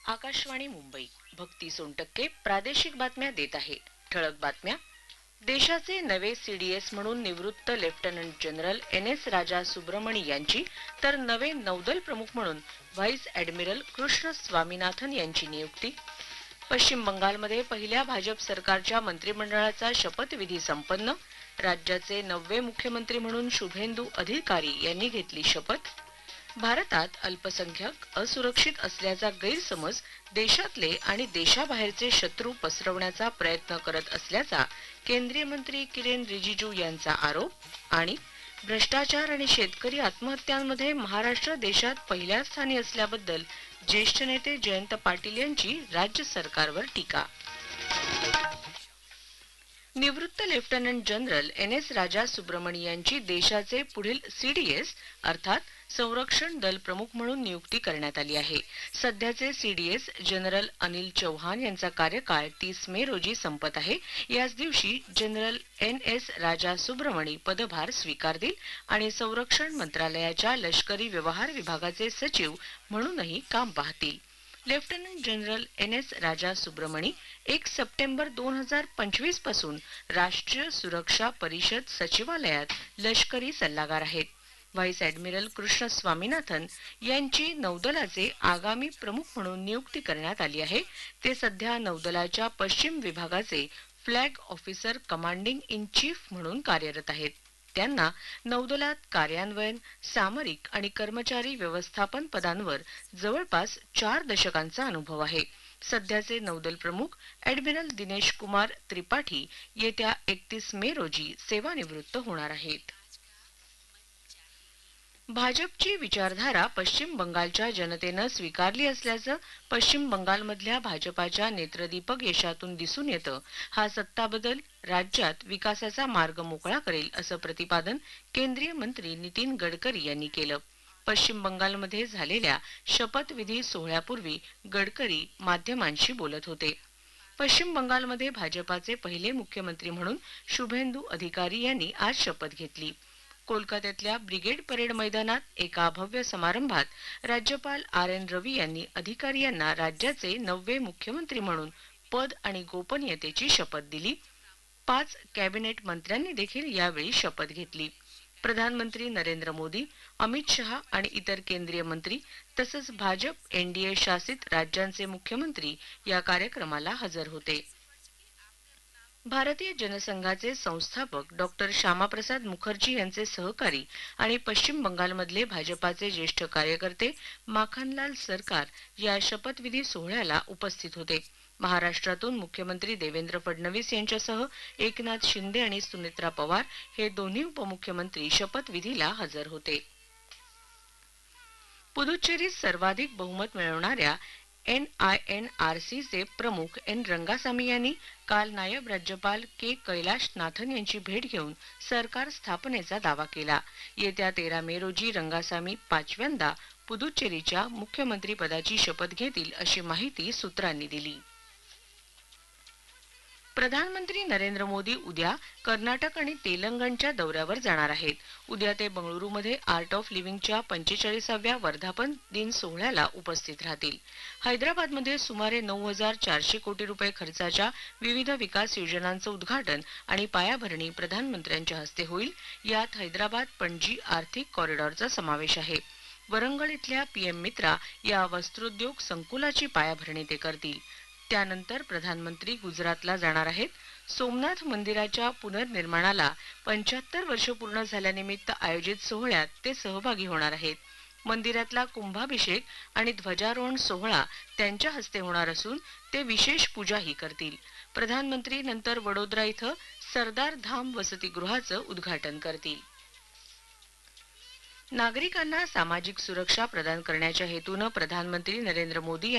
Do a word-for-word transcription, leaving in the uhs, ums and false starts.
आकाशवाणी मुंबई भक्ती सोनटक्के प्रादेशिक बातम्या देत आहे. ठळक बातम्या. देशाचे नवे सीडीएस म्हणून निवृत्त लेफ्टनंट जनरल एन एस राजा सुब्रमणी यांची तर नवे नौदल प्रमुख म्हणून व्हाईस ॲडमिरल कृष्ण स्वामीनाथन यांची नियुक्ती. पश्चिम बंगालमध्ये पहिल्या भाजप सरकारच्या मंत्रिमंडळाचा शपथविधी संपन्न. राज्याचे नववे मुख्यमंत्री म्हणून शुभेंदू अधिकारी यांनी घेतली शपथ. भारतात अल्पसंख्याक असुरक्षित असल्याचा गैरसमज देशातले आणि देशाबाहेरचे शत्रू पसरवण्याचा प्रयत्न करत असल्याचा केंद्रीय मंत्री किरेन रिजिजू यांचा आरोप. आणि भ्रष्टाचार आणि शेतकरी आत्महत्यांमध्ये महाराष्ट्र देशात पहिल्या स्थानी असल्याबद्दल ज्येष्ठ नेते जयंत पाटील यांची राज्य सरकारवर टीका. निवृत्त लेफ्टनंट जनरल एन एस राजा सुब्रमणी यांची देशाचे पुढील सीडीएस अर्थात संरक्षण दल प्रमुख म्हणून नियुक्ती करण्यात आली आहे. सध्याचे सीडीएस जनरल अनिल चौहान यांचा कार्यकाळ तीस मे रोजी संपत आहे. याच दिवशी जनरल एन एस राजा सुब्रमणी पदभार स्वीकारतील आणि संरक्षण मंत्रालयाच्या लष्करी व्यवहार विभागाचे सचिव म्हणूनही काम पाहतील. लेफ्टनंट जनरल एन एस राजा सुब्रमणी एक सप्टेंबर दोन हजार पंचवीस पासून राष्ट्रीय सुरक्षा परिषद सचिवालयात लष्करी सल्लागार आहेत. व्हाईस ॲडमिरल कृष्ण स्वामीनाथन यांची नौदलाचे आगामी प्रमुख म्हणून नियुक्ती करण्यात आली आहे. ते सध्या नौदलाच्या पश्चिम विभागाचे flag officer commanding in chief म्हणून कार्यरत आहेत. त्यांना नौदलात कार्यान्वयन, सामरिक आणि कर्मचारी व्यवस्थापन पदांवर जवळपास चार दशकांचा अनुभव आहे. सध्याचे नौदल प्रमुख ॲडमिरल दिनेश कुमार त्रिपाठी येत्या एकतीस मे रोजी सेवानिवृत्त होणार आहेत. भाजपची विचारधारा पश्चिम बंगालच्या जनतेनं स्वीकारली असल्याचं पश्चिम बंगालमधल्या भाजपाच्या नेत्रदीपक यशातून दिसून येतं. हा सत्ताबदल राज्यात विकासाचा मार्ग मोकळा करेल असं प्रतिपादन केंद्रीय मंत्री नितीन गडकरी यांनी केलं. पश्चिम बंगालमध्ये झालेल्या शपथविधी सोहळ्यापूर्वी गडकरी माध्यमांशी बोलत होते. पश्चिम बंगालमध्ये भाजपाचे पहिले मुख्यमंत्री म्हणून शुभेंदू अधिकारी यांनी आज शपथ घेतली. कोलकात्यातल्या ब्रिगेड परेड मैदानात एका भव्य समारंभात राज्यपाल आर एन रवी यांनी अधिकारी यांना राज्याचे नववे मुख्यमंत्री म्हणून पद आणि गोपनीयतेची शपथ दिली. पाच कॅबिनेट मंत्र्यांनी देखील यावेळी शपथ घेतली. प्रधानमंत्री नरेंद्र मोदी, अमित शहा आणि इतर केंद्रीय मंत्री तसंच भाजप एनडीए शासित राज्यांचे मुख्यमंत्री या कार्यक्रमाला हजर होते. भारतीय जनसंघाचे संस्थापक डॉक्टर श्यामाप्रसाद मुखर्जी यांचे सहकारी आणि पश्चिम बंगालमधले भाजपाचे ज्येष्ठ कार्यकर्ते माखनलाल सरकार या शपथविधी सोहळ्याला उपस्थित होते. महाराष्ट्रातून मुख्यमंत्री देवेंद्र फडणवीस यांच्यासह एकनाथ शिंदे आणि सुनेत्रा पवार हे दोन्ही उपमुख्यमंत्री शपथविधीला हजर होते. पुदुच्चेरीत सर्वाधिक बहुमत मिळवणाऱ्या एन आय एन आर सीचे प्रमुख एन रंगासामी यांनी काल नायब राज्यपाल के कैलाशनाथन यांची भेट घेऊन सरकार स्थापनेचा दावा केला. येत्या तेरा मे रोजी रंगासामी पाचव्यांदा पुदुच्चेरीच्या मुख्यमंत्रीपदाची शपथ घेतील अशी माहिती सूत्रांनी दिली. प्रधानमंत्री नरेंद्र मोदी उद्या कर्नाटक आणि तेलंगणच्या दौऱ्यावर जाणार आहेत. उद्या ते बंगळुरूमध्ये आर्ट ऑफ लिव्हिंगच्या पंचेचाळीसाव्या वर्धापन दिन सोहळ्याला उपस्थित राहतील. हैदराबादमध्ये सुमारे नऊ हजार चारशे कोटी रुपये खर्चाच्या विविध विकास योजनांचं उद्घाटन आणि पायाभरणी प्रधानमंत्र्यांच्या हस्ते होईल. यात हैदराबाद पणजी आर्थिक कॉरिडॉरचा समावेश आहे. वरंगळ इथल्या पीएम मित्रा या वस्त्रोद्योग संकुलाची पायाभरणी ते करतील. त्यानंतर प्रधानमंत्री गुजरातला जाणार आहेत. सोमनाथ मंदिराच्या पुनर्निर्माणाला पंच्याहत्तर वर्ष पूर्ण झाल्यानिमित्त आयोजित सोहळ्यात ते सहभागी होणार आहेत. मंदिरातला कुंभाभिषेक आणि ध्वजारोहण सोहळा त्यांच्या हस्ते होणार असून ते विशेष पूजाही करतील. प्रधानमंत्री नंतर वडोदरा इथं सरदार धाम वसतिगृहाचं उद्घाटन करतील. नागरिकांना सामाजिक सुरक्षा प्रदान करण्याच्या हेतूनं प्रधानमंत्री नरेंद्र मोदी